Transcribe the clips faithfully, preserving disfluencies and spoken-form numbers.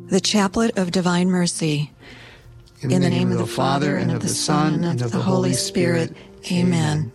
The Chaplet of Divine Mercy. In, In the name, name of the Father, and of the Son, and of the Holy Spirit. Amen.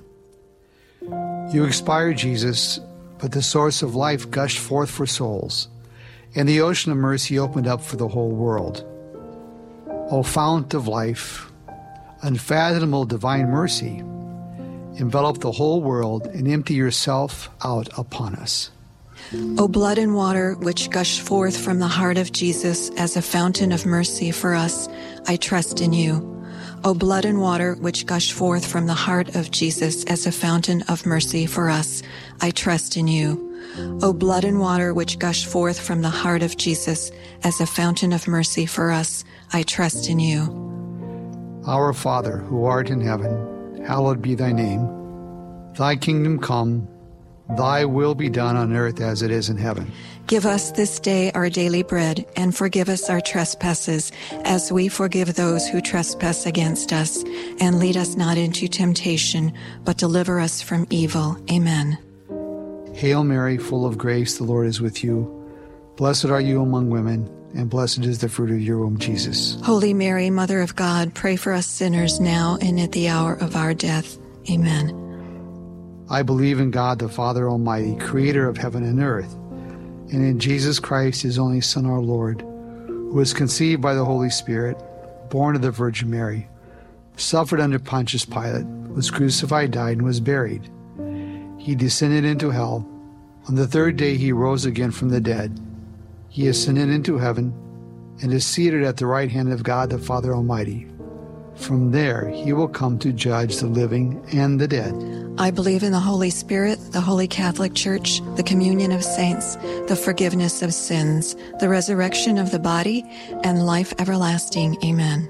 You expired, Jesus, but the source of life gushed forth for souls, and the ocean of mercy opened up for the whole world. O fount of life, unfathomable divine mercy, envelop the whole world and empty yourself out upon us. O blood and water which gush forth from the heart of Jesus as a fountain of mercy for us, I trust in you. O blood and water which gush forth from the heart of Jesus as a fountain of mercy for us, I trust in you. O blood and water which gush forth from the heart of Jesus as a fountain of mercy for us, I trust in you. Our Father, who art in heaven, hallowed be thy name. Thy kingdom come, thy will be done on earth as it is in heaven. Give us this day our daily bread, and forgive us our trespasses, as we forgive those who trespass against us. And lead us not into temptation, but deliver us from evil. Amen. Hail Mary, full of grace, the Lord is with you. Blessed are you among women, and blessed is the fruit of your womb, Jesus. Holy Mary, Mother of God, pray for us sinners now and at the hour of our death. Amen. I believe in God, the Father Almighty, creator of heaven and earth, and in Jesus Christ, his only Son, our Lord, who was conceived by the Holy Spirit, born of the Virgin Mary, suffered under Pontius Pilate, was crucified, died, and was buried. He descended into hell. On the third day he rose again from the dead. He ascended into heaven and is seated at the right hand of God, the Father Almighty. From there he will come to judge the living and the dead. I believe in the Holy Spirit, the Holy Catholic Church, the communion of saints, the forgiveness of sins, the resurrection of the body, and life everlasting. Amen.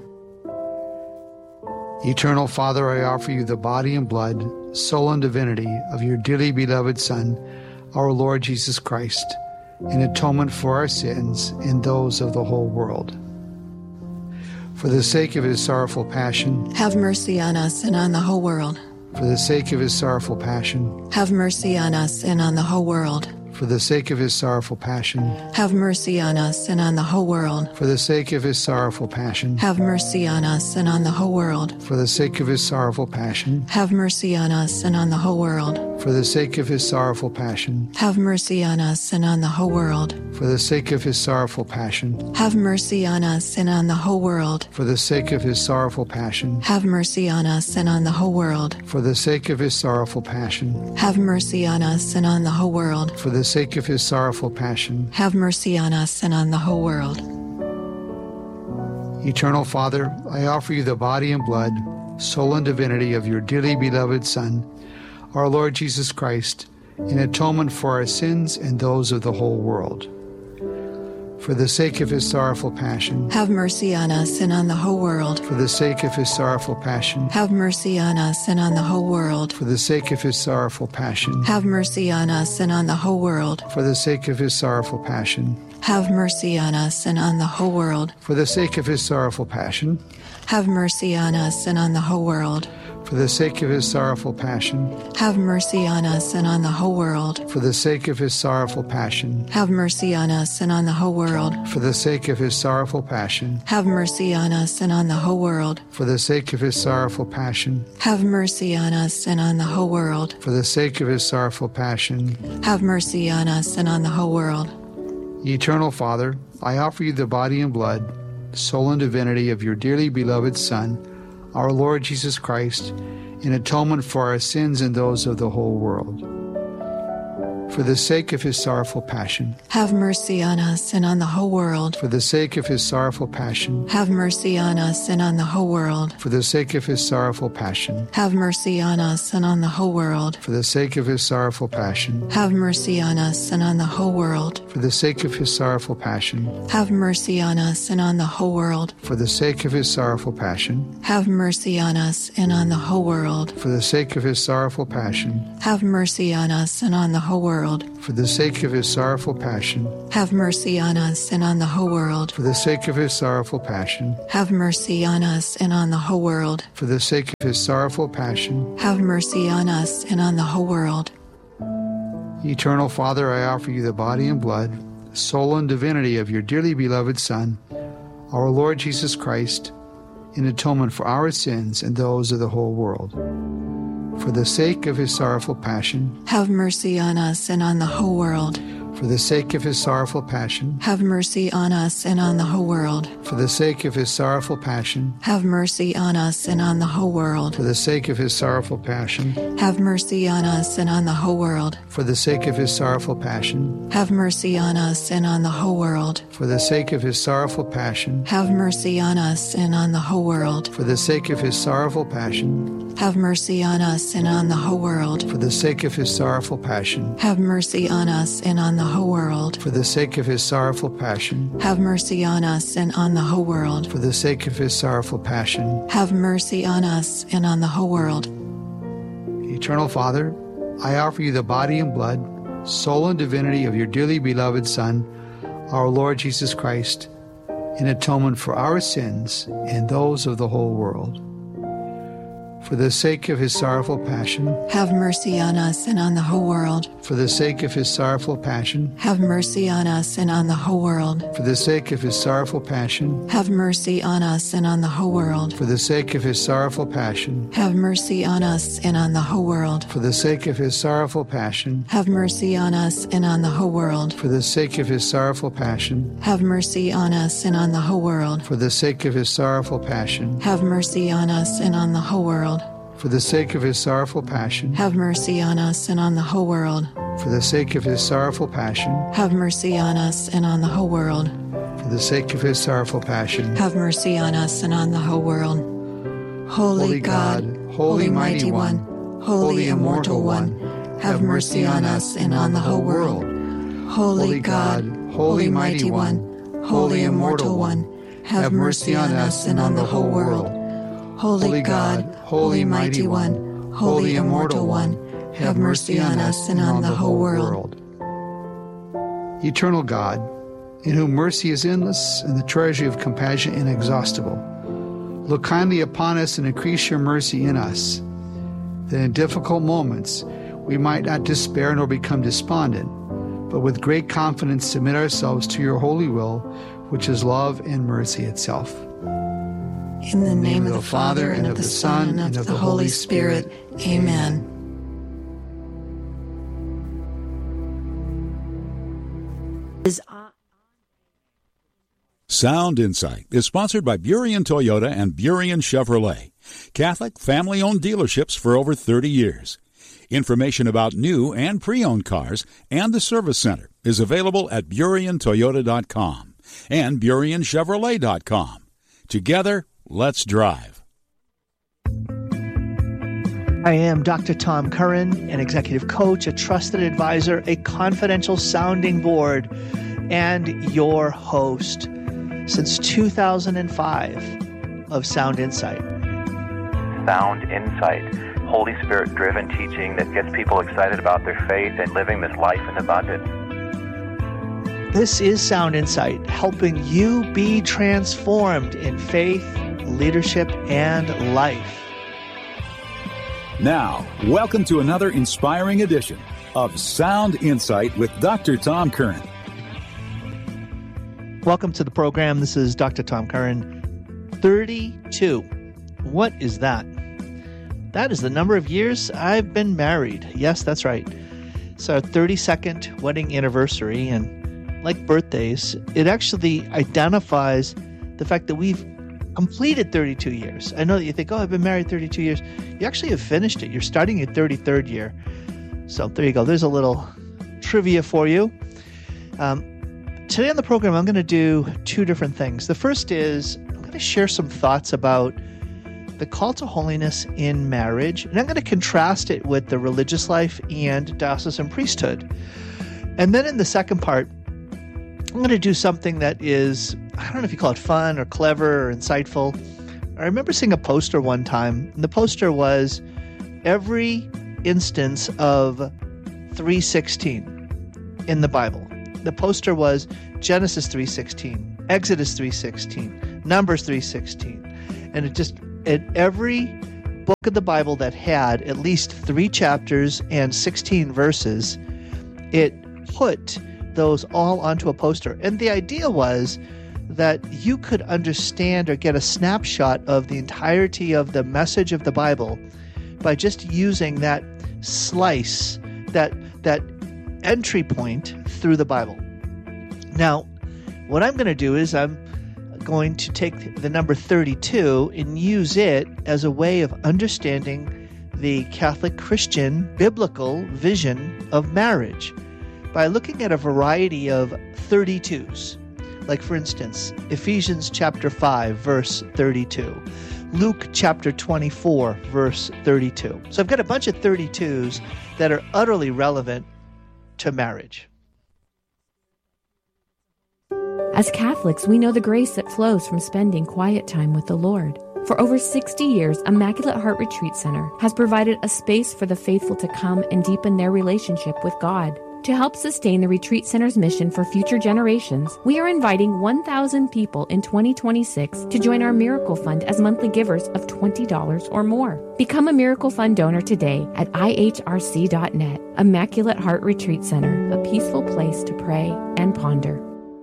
Eternal Father, I offer you the body and blood, soul and divinity of your dearly beloved Son, our Lord Jesus Christ, in atonement for our sins and those of the whole world. For the sake of his sorrowful passion, have mercy on us and on the whole world. For the sake of his sorrowful passion, have mercy on us and on the whole world. For the sake of his sorrowful passion, have mercy on us and on the whole world. For the sake of his sorrowful passion, have mercy on us and on the whole world. For the sake of his sorrowful passion, have mercy on us and on the whole world. For the sake of his sorrowful passion, have mercy on us and on the whole world. For the sake of his sorrowful passion, have mercy on us and on the whole world. For the sake of his sorrowful passion, have mercy on us and on the whole world. For the sake of his sorrowful passion, have mercy on us and on the whole world. For the sake of his sorrowful passion, have mercy on us and on the whole world. Eternal Father, I offer you the body and blood, soul and divinity of your dearly beloved Son, our Lord Jesus Christ, in atonement for our sins and those of the whole world. For the sake of his sorrowful passion, have mercy on us and on the whole world. For the sake of his sorrowful passion, have mercy on us and on the whole world. For the sake of his sorrowful passion, have mercy on us and on the whole world. For the sake of his sorrowful passion, have mercy on us and on the whole world. For the sake of his sorrowful passion, have mercy on us and on the whole world. For the sake of his sorrowful passion, have mercy on us and on the whole world. For the sake of his sorrowful passion, have mercy on us and on the whole world. For the sake of his sorrowful passion, have mercy on us and on the whole world. For the sake of his sorrowful passion, have mercy on us and on the whole world. For the sake of his sorrowful passion, have mercy on us and on the whole world. Eternal Father, I offer you the body and blood, soul and divinity of your dearly beloved Son, our Lord Jesus Christ, in atonement for our sins and those of the whole world. For the sake of his sorrowful passion, have mercy on us and on the whole world. For the sake of his sorrowful passion, have mercy on us and on the whole world. For the sake of his sorrowful passion, have mercy on us and on the whole world. For the sake of his sorrowful passion, have mercy on us and on the whole world. For the sake of his sorrowful passion, have mercy on us and on the whole world. For the sake of his sorrowful passion, have mercy on us and on the whole world. For the sake of his sorrowful passion, have mercy on us and on the whole world. For the sake of his sorrowful passion, have mercy on us and on the whole world. For the sake of his sorrowful passion, have mercy on us and on the whole world. For the sake of his sorrowful passion, have mercy on us and on the whole world. Eternal Father, I offer you the body and blood, soul, and divinity of your dearly beloved Son, our Lord Jesus Christ, in atonement for our sins and those of the whole world. For the sake of his sorrowful passion, have mercy on us and on the whole world. For the sake of his sorrowful passion, have mercy on us and on the whole world. For the sake of his sorrowful passion, have mercy on us and on the whole world. For the sake of his sorrowful passion, have mercy on us and on the whole world. For the sake of his sorrowful passion, have mercy on us and on the whole world. For the sake of his sorrowful passion, have mercy on us and on the whole world. For the sake of his sorrowful passion, have mercy on us and on the whole world. For the sake of his sorrowful passion, have mercy on us and on the whole world. For the sake of his sorrowful passion, have mercy on us and on the whole world. For the sake of his sorrowful passion, have mercy on us and on the whole world. Eternal Father, I offer you the body and blood, soul and divinity of your dearly beloved Son, our Lord Jesus Christ, in atonement for our sins and those of the whole world. For the sake of his sorrowful passion, have mercy on us and on the whole world. For the sake of his sorrowful passion, have mercy on us and on the whole world. For the sake of his sorrowful passion, have mercy on us and on the whole world. For the sake of his sorrowful passion, have mercy on us and on the whole world. For the sake of his sorrowful passion, have mercy on us and on the whole world. For the sake of his sorrowful passion, have mercy on us and on the whole world. For the sake of his sorrowful passion, have mercy on us and on the whole world. For the sake of his sorrowful passion, have mercy on us and on the whole world. For the sake of his sorrowful passion, have mercy on us and on the whole world. For the sake of his sorrowful passion, have mercy on us and on the whole world. Holy, Holy God, God, Holy Mighty One, Holy Immortal One, have mercy on us and on the whole world. Holy God, Holy Mighty One, Holy Immortal One, have mercy on us and on the whole world. Holy God, Holy Mighty One, Holy Immortal One, have mercy on us and on the whole world. Eternal God, in whom mercy is endless and the treasury of compassion inexhaustible, look kindly upon us and increase your mercy in us, that in difficult moments we might not despair nor become despondent, but with great confidence submit ourselves to your holy will, which is love and mercy itself. In the name of the Father, and of the Son, and of the Holy Spirit. Amen. Sound Insight is sponsored by Burien Toyota and Burien Chevrolet, Catholic family-owned dealerships for over thirty years. Information about new and pre-owned cars and the service center is available at burien toyota dot com and burien chevrolet dot com. Together, let's drive. I am Doctor Tom Curran, an executive coach, a trusted advisor, a confidential sounding board, and your host since two thousand five of Sound Insight. Sound Insight, Holy Spirit-driven teaching that gets people excited about their faith and living this life in abundance. This is Sound Insight, helping you be transformed in faith, leadership, and life. Now, welcome to another inspiring edition of Sound Insight with Doctor Tom Curran. Welcome to the program. This is Doctor Tom Curran. thirty-two. What is that? That is the number of years I've been married. Yes, that's right. It's our thirty-second wedding anniversary, and like birthdays, it actually identifies the fact that we've completed thirty-two years. I know that you think, oh, I've been married thirty-two years. You actually have finished it. You're starting your thirty-third year. So there you go. There's a little trivia for you. Um, today on the program, I'm going to do two different things. The first is I'm going to share some thoughts about the call to holiness in marriage, and I'm going to contrast it with the religious life and diocesan priesthood. And then in the second part, I'm going to do something that is, I don't know if you call it fun or clever or insightful. I remember seeing a poster one time, and the poster was every instance of three sixteen in the Bible. The poster was Genesis three sixteen, Exodus three sixteen, Numbers three sixteen. And it just, in every book of the Bible that had at least three chapters and sixteen verses, it put those all onto a poster. And the idea was that you could understand or get a snapshot of the entirety of the message of the Bible by just using that slice, that that entry point through the Bible. Now, what I'm going to do is I'm going to take the number thirty-two and use it as a way of understanding the Catholic Christian biblical vision of marriage by looking at a variety of thirty-twos. Like, for instance, Ephesians chapter five, verse thirty-two. Luke chapter twenty-four, verse thirty-two. So I've got a bunch of thirty-twos that are utterly relevant to marriage. As Catholics, we know the grace that flows from spending quiet time with the Lord. For over sixty years, Immaculate Heart Retreat Center has provided a space for the faithful to come and deepen their relationship with God. To help sustain the Retreat Center's mission for future generations, we are inviting one thousand people in twenty twenty-six to join our Miracle Fund as monthly givers of twenty dollars or more. Become a Miracle Fund donor today at I H R C dot net. Immaculate Heart Retreat Center, a peaceful place to pray and ponder.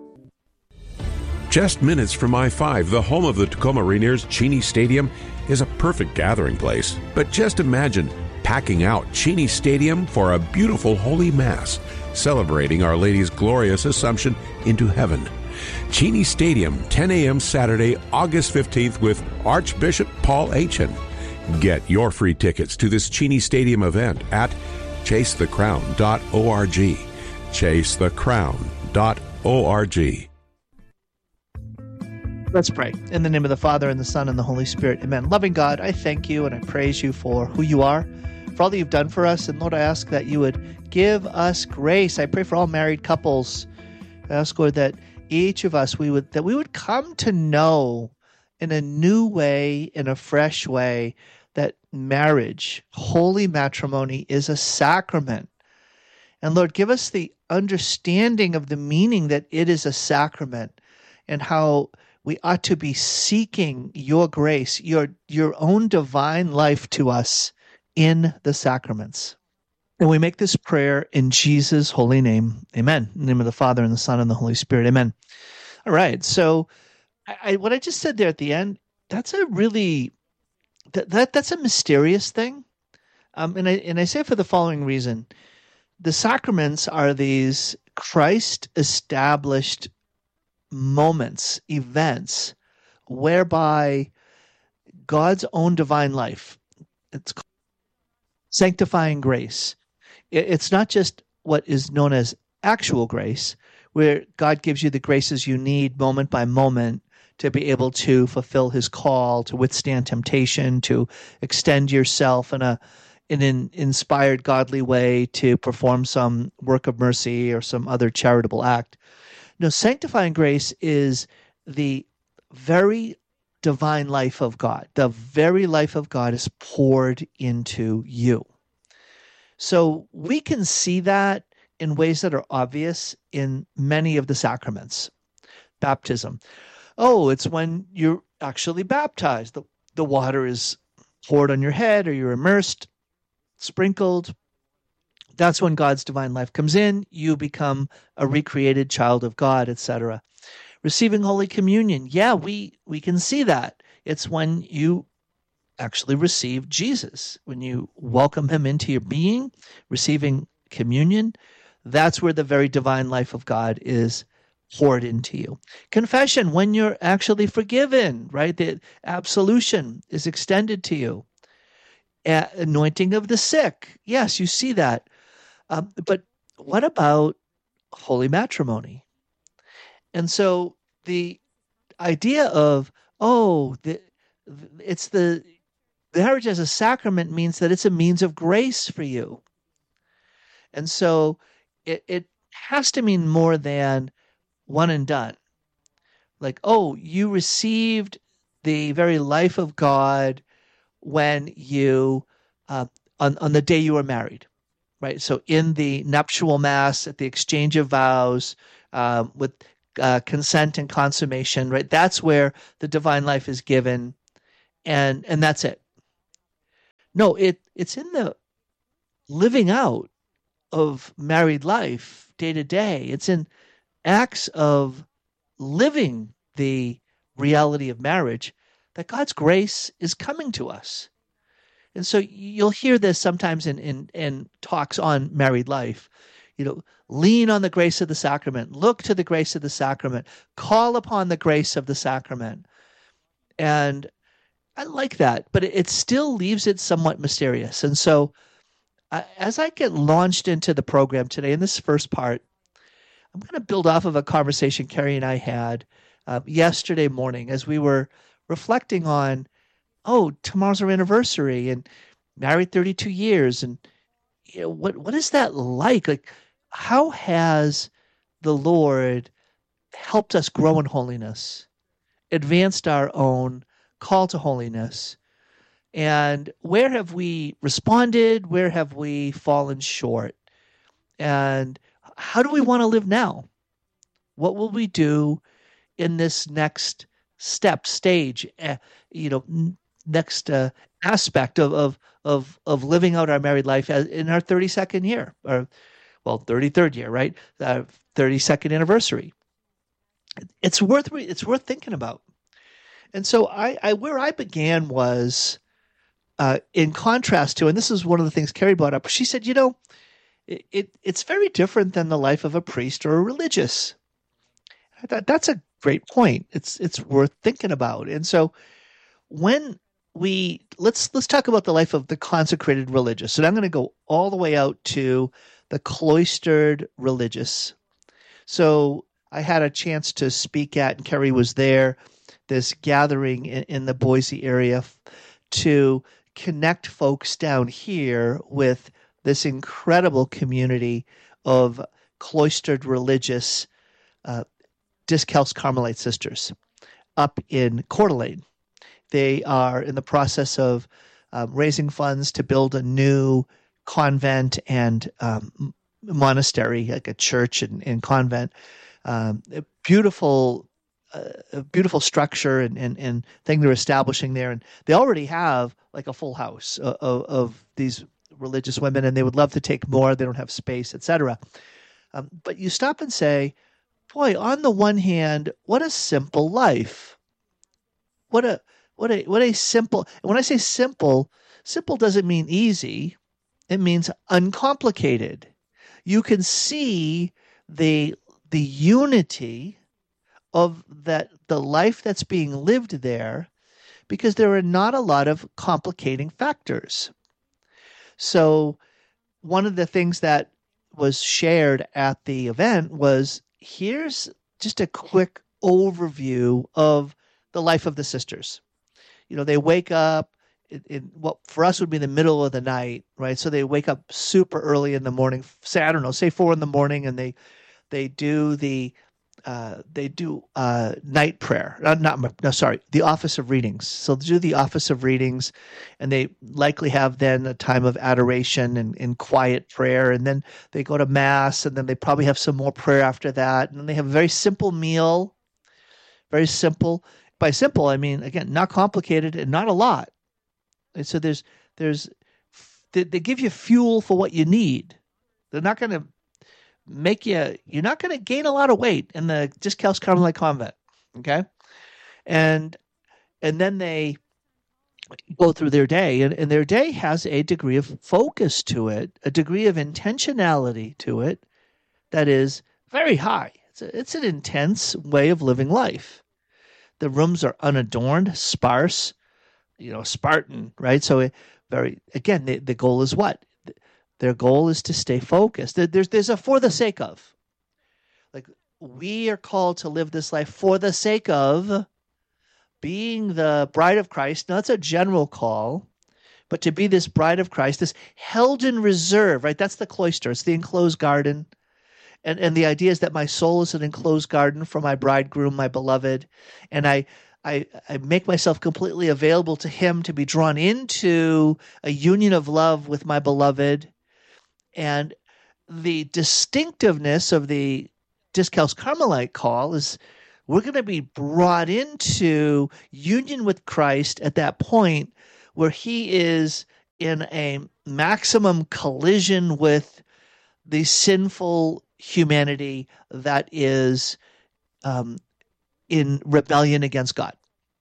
Just minutes from I five, the home of the Tacoma Rainiers, Cheney Stadium is a perfect gathering place. But just imagine packing out Cheney Stadium for a beautiful Holy Mass, celebrating Our Lady's glorious Assumption into heaven. Cheney Stadium, ten a.m. Saturday, August fifteenth with Archbishop Paul Aitchen. Get your free tickets to this Cheney Stadium event at chase the crown dot org. chase the crown dot org. Let's pray. In the name of the Father, and the Son, and the Holy Spirit. Amen. Loving God, I thank you and I praise you for who you are, for all that you've done for us. And Lord, I ask that you would give us grace. I pray for all married couples. I ask, Lord, that each of us, we would that we would come to know in a new way, in a fresh way, that marriage, holy matrimony, is a sacrament. And Lord, give us the understanding of the meaning that it is a sacrament, and how we ought to be seeking your grace, your, your own divine life to us in the sacraments. And we make this prayer in Jesus' holy name. Amen. In the name of the Father, and the Son, and the Holy Spirit. Amen. All right. So I, I, what I just said there at the end, that's a really, that, that that's a mysterious thing. Um, and I, and I say it for the following reason. The sacraments are these Christ-established moments, events, whereby God's own divine life, it's called sanctifying grace. It's not just what is known as actual grace, where God gives you the graces you need moment by moment to be able to fulfill his call, to withstand temptation, to extend yourself in a in an inspired godly way, to perform some work of mercy or some other charitable act. No, sanctifying grace is the very divine life of God. The very life of God is poured into you. So we can see that in ways that are obvious in many of the sacraments. Baptism. Oh, it's when you're actually baptized. The, the water is poured on your head, or you're immersed, sprinkled. That's when God's divine life comes in. You become a recreated child of God, et cetera. Receiving Holy Communion. Yeah, we, we can see that. It's when you actually receive Jesus, when you welcome him into your being, receiving communion. That's where the very divine life of God is poured into you. Confession, when you're actually forgiven, right? The absolution is extended to you. A- anointing of the sick. Yes, you see that. Um, but what about holy matrimony? And so the idea of, oh, the, it's the marriage as a sacrament means that it's a means of grace for you. And so it, it has to mean more than one and done. Like, oh, you received the very life of God when you, uh, on, on the day you were married. Right, so in the nuptial mass, at the exchange of vows, um, with uh, consent and consummation, right? That's where the divine life is given, and and that's it. No, it it's in the living out of married life day to day. It's in acts of living the reality of marriage that God's grace is coming to us. And so you'll hear this sometimes in, in, in talks on married life. You know, lean on the grace of the sacrament, look to the grace of the sacrament, call upon the grace of the sacrament. And I like that, but it, it still leaves it somewhat mysterious. And so uh, as I get launched into the program today in this first part, I'm going to build off of a conversation Carrie and I had uh, yesterday morning as we were reflecting on, oh, tomorrow's our anniversary and married thirty-two years. And you know, what what is that like? Like, how has the Lord helped us grow in holiness, advanced our own call to holiness? And where have we responded? Where have we fallen short? And how do we want to live now? What will we do in this next step, stage, uh, you know, n- next uh, aspect of, of of of living out our married life as, in our thirty-second year, or well, thirty-third year, right? Uh, thirty-second anniversary. It's worth it's worth thinking about. And so I, I where I began was uh, in contrast to, and this is one of the things Carrie brought up. She said, you know, it, it it's very different than the life of a priest or a religious. I thought that's a great point. It's it's worth thinking about. And so when we let's let's talk about the life of the consecrated religious. And I'm going to go all the way out to the cloistered religious. So I had a chance to speak at, and Carrie was there, this gathering in, in the Boise area f- to connect folks down here with this incredible community of cloistered religious uh, Discalced Carmelite sisters up in Coeur d'Alene. They are in the process of um, raising funds to build a new convent and um, monastery, like a church and, and convent. Um, a beautiful, uh, a beautiful structure and, and, and thing they're establishing there. And they already have like a full house of, of, of these religious women, and they would love to take more. They don't have space, et cetera. Um, but you stop and say, boy, on the one hand, what a simple life. What a what a what a simple. And when I say simple, simple doesn't mean easy. It means uncomplicated. You can see the the unity of that the life that's being lived there, because there are not a lot of complicating factors. So one of the things that was shared at the event was, here's just a quick overview of the life of the sisters. You know, they wake up in, in what for us would be the middle of the night, right? So they wake up super early in the morning, say, I don't know, say four in the morning, and they they do the uh, they do uh, night prayer. Uh, not no, sorry, the office of readings. So they do the office of readings, and they likely have then a time of adoration and, and quiet prayer, and then they go to mass, and then they probably have some more prayer after that, and then they have a very simple meal, very simple. By simple, I mean, again, not complicated and not a lot. And so there's there's they, they give you fuel for what you need. They're not going to make you, you're not going to gain a lot of weight in the Discalced Carmelite convent, okay? And and then they go through their day, and, and their day has a degree of focus to it, a degree of intentionality to it that is very high. It's a, it's an intense way of living life. The rooms are unadorned, sparse, you know, Spartan, right? So very, again, the, the goal is what? Their goal is to stay focused. There's there's a for the sake of. Like, we are called to live this life for the sake of being the bride of Christ. Now, that's a general call, but to be this bride of Christ, this held in reserve, right? That's the cloister. It's the enclosed garden. And and the idea is that my soul is an enclosed garden for my bridegroom, my beloved, and I I, I make myself completely available to him to be drawn into a union of love with my beloved. And the distinctiveness of the Discalced Carmelite call is we're going to be brought into union with Christ at that point where he is in a maximum collision with the sinful humanity that is um, in rebellion against God.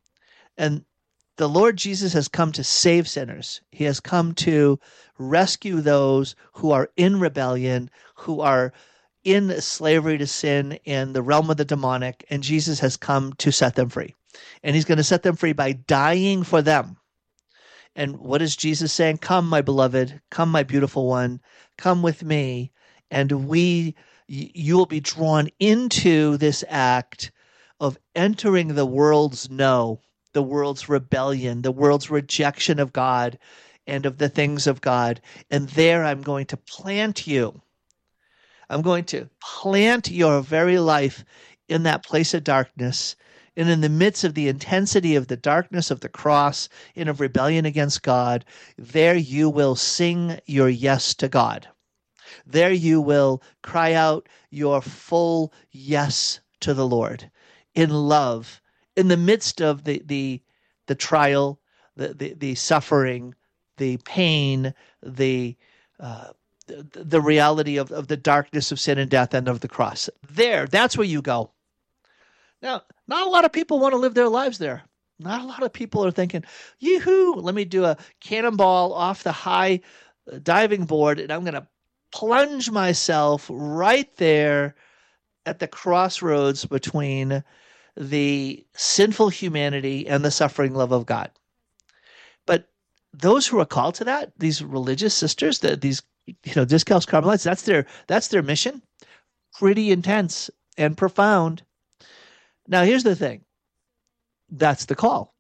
And the Lord Jesus has come to save sinners. He has come to rescue those who are in rebellion, who are in slavery to sin and the realm of the demonic, and Jesus has come to set them free. And he's going to set them free by dying for them. And what is Jesus saying? Come, my beloved, come, my beautiful one, come with me, and we, you will be drawn into this act of entering the world's no, the world's rebellion, the world's rejection of God and of the things of God. And there I'm going to plant you. I'm going to plant your very life in that place of darkness, and in the midst of the intensity of the darkness of the cross and of rebellion against God, there you will sing your yes to God. There you will cry out your full yes to the Lord in love, in the midst of the the, the trial, the, the, the suffering, the pain, the uh, the, the reality of, of the darkness of sin and death and of the cross. There, that's where you go. Now, not a lot of people want to live their lives there. Not a lot of people are thinking, yoo-hoo, let me do a cannonball off the high diving board, and I'm going to plunge myself right there at the crossroads between the sinful humanity and the suffering love of God. But those who are called to that, these religious sisters, the, these you know, Discalced Carmelites, that's their that's their mission. Pretty intense and profound. Now, here's the thing. That's the call.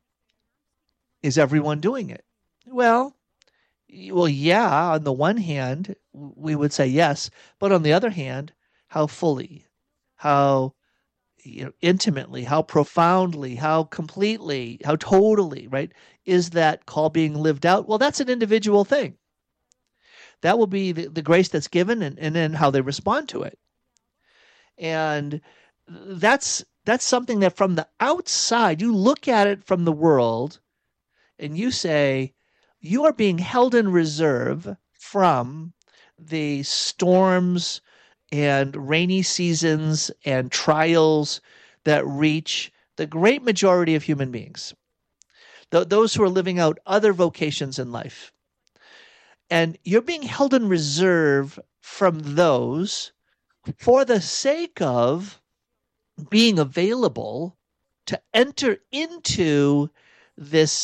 Is everyone doing it? Well, well, yeah, on the one hand, we would say yes. But on the other hand, how fully, how you know, intimately, how profoundly, how completely, how totally, right, is that call being lived out? Well, that's an individual thing. That will be the, the grace that's given, and, and then how they respond to it. And that's that's something that from the outside, you look at it from the world, and you say, you are being held in reserve from the storms and rainy seasons and trials that reach the great majority of human beings, Th- those who are living out other vocations in life. And you're being held in reserve from those for the sake of being available to enter into this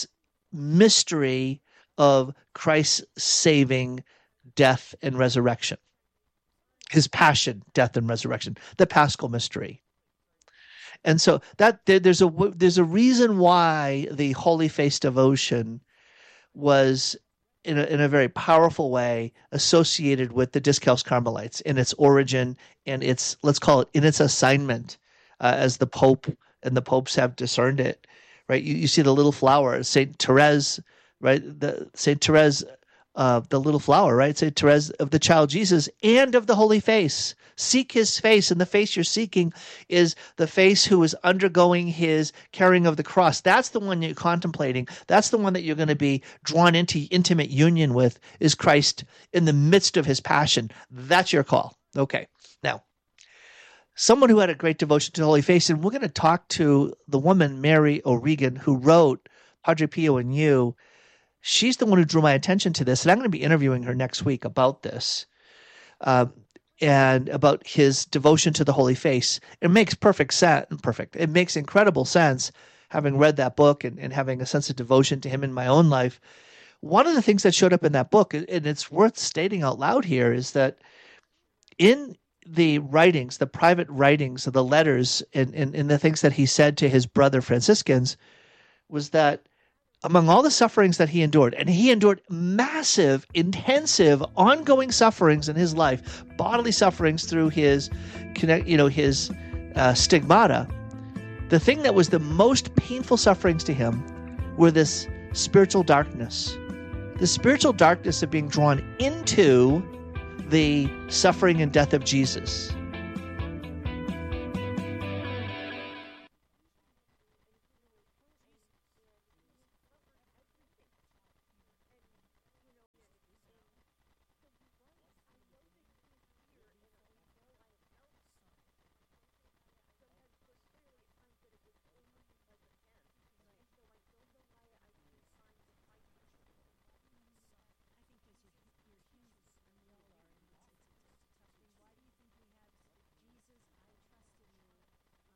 mystery of Christ's saving death and resurrection. His passion, death, and resurrection, the Paschal mystery. And so that there, there's a there's a reason why the Holy Face devotion was in a, in a very powerful way associated with the Discalced Carmelites in its origin and its, let's call it, in its assignment uh, as the Pope and the popes have discerned it, right? You, you see the little flower, Saint Therese, right? The Saint Therese, uh, the little flower, right? Saint Therese of the Child Jesus and of the Holy Face. Seek his face, and the face you're seeking is the face who is undergoing his carrying of the cross. That's the one you're contemplating. That's the one that you're going to be drawn into intimate union with, is Christ in the midst of his passion. That's your call. Okay. Now, someone who had a great devotion to the Holy Face, and we're going to talk to the woman, Mary O'Regan, who wrote Padre Pio and You. She's the one who drew my attention to this, and I'm going to be interviewing her next week about this. Um, and about his devotion to the Holy Face. It makes perfect sense. Perfect. It makes incredible sense, having read that book and, and having a sense of devotion to him in my own life. One of the things that showed up in that book, and it's worth stating out loud here, is that in the writings, the private writings of the letters and, and, and the things that he said to his brother Franciscans, was that among all the sufferings that he endured, and he endured massive, intensive, ongoing sufferings in his life, bodily sufferings through his, you know, his uh, stigmata. The thing that was the most painful sufferings to him were this spiritual darkness, the spiritual darkness of being drawn into the suffering and death of Jesus.